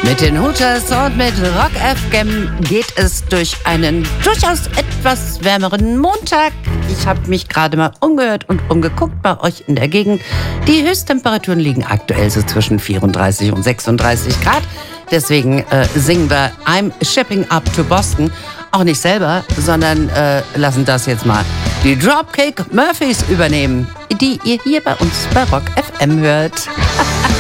Mit den Hooters und mit Rock FM geht es durch einen durchaus etwas wärmeren Montag. Ich habe mich gerade mal umgehört und umgeguckt bei euch in der Gegend. Die Höchsttemperaturen liegen aktuell so zwischen 34 und 36 Grad. Deswegen singen wir I'm Shipping Up to Boston. Auch nicht selber, sondern lassen das jetzt mal die Dropkick Murphys übernehmen, die ihr hier bei uns bei Rock FM hört.